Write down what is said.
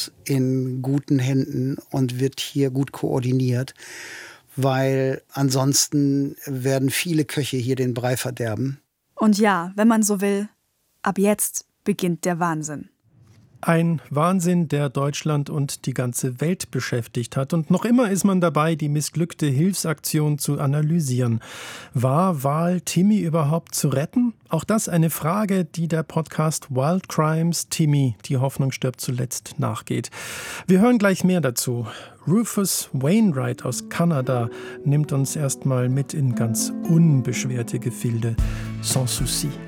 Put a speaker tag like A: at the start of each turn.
A: ist in guten Händen und wird hier gut koordiniert, weil ansonsten werden viele Köche hier den Brei verderben.
B: Und ja, wenn man so will, ab jetzt beginnt der Wahnsinn.
C: Ein Wahnsinn, der Deutschland und die ganze Welt beschäftigt hat. Und noch immer ist man dabei, die missglückte Hilfsaktion zu analysieren. War Val Timmy überhaupt zu retten? Auch das eine Frage, die der Podcast Wild Crimes Timmy, die Hoffnung stirbt zuletzt, nachgeht. Wir hören gleich mehr dazu. Rufus Wainwright aus Kanada nimmt uns erstmal mit in ganz unbeschwerte Gefilde. Sans souci.